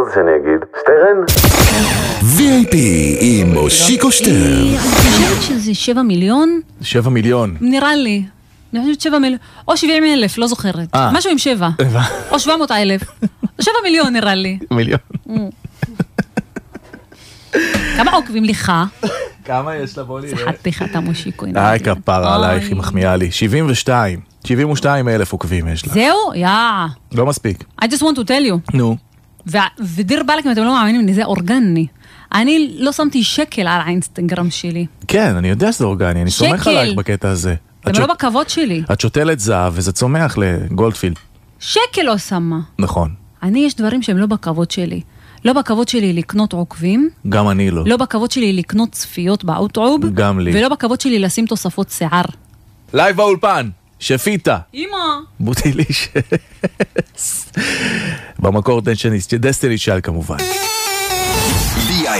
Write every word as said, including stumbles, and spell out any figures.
רוצה שאני אגיד? שטרן? וי איי פי עם מושיקו שטרן. אני חושבת שזה שבע מיליון. שבע מיליון. נראה לי. אני חושבת שבע מיליון. או שבעים אלף, לא זוכרת. אה. משהו עם שבע. או שבע מאות אלף. שבע מיליון נראה לי. מיליון. כמה עוקבים לך? כמה יש לה? בוא נראה. חתיכת המושיקו. איי, כפרה עלייך, היא מחמיאה לי. שבעים ושתיים. שבעים ושתיים אלף עוקבים יש לה. זהו? יא. לא מספיק. I just want to tell you. נו. ו- ודיר בלק, אם אתם לא מאמינים לי, זה אורגני. אני לא שמתי שקל על האינסטגרם שלי. כן, אני יודע שזה אורגני, אני סומך שקל. עלייך בקטע הזה. זה את לא שות- בכבוד שלי. את שותלת זהב וזה צומח לגולדפילד. שקל לא שמה. נכון. אני, יש דברים שהם לא בכבוד שלי. לא בכבוד שלי לקנות עוקבים, גם אני לא. לא בכבוד שלי לקנות צפיות באוטרוב, גם לי. ולא בכבוד שלי לשים תוספות שיער. לייב באולפן, שפיטה. אמא! בוטיליש. במקור דסטיני צ'יילד כמובן.